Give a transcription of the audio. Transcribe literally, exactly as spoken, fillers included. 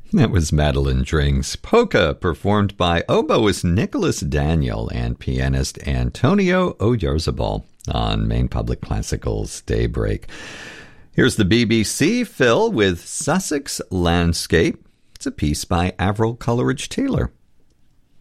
That was Madeline Dring's Polka, performed by oboist Nicholas Daniel and pianist Antonio Oyarzabal on Maine Public Classical's Daybreak. Here's the B B C, Phil, with Sussex Landscape. It's a piece by Avril Coleridge Taylor.